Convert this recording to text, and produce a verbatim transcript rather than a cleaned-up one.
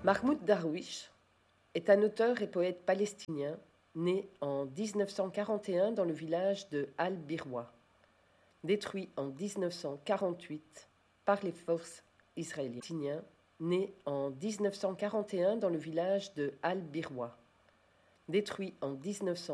Mahmoud Darwish est un auteur et poète palestinien né en dix-neuf cent quarante et un dans le village de Al-Birwa, détruit en dix-neuf cent quarante-huit par les forces israéliennes. Né en dix-neuf cent quarante et un dans le village de Al-Birwa, détruit en dix-neuf cent